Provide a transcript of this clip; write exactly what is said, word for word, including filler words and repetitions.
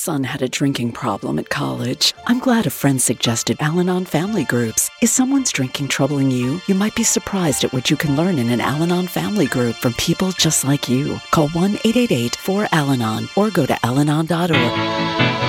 son had a drinking problem at college. I'm glad a friend suggested Al-Anon Family Groups. Is someone's drinking troubling you? You might be surprised at what you can learn in an Al-Anon family group from people just like you. Call one eight eight eight four Al Anon or go to al anon dot org.